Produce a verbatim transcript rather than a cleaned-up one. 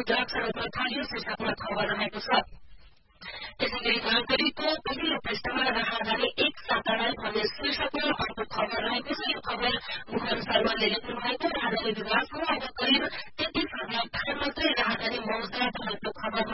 जाँच सड़कमा थलियो शीर्षकमा खबर रहेको छ। त्यसैगरी जानकारीको पहिलो पृष्ठमा राहदारी एक साताराई भन्ने शीर्षकमा अर्को खबर रहेको छ। यो खबर मोहन शर्माले लेख्नु भएको। राहदारी विभागको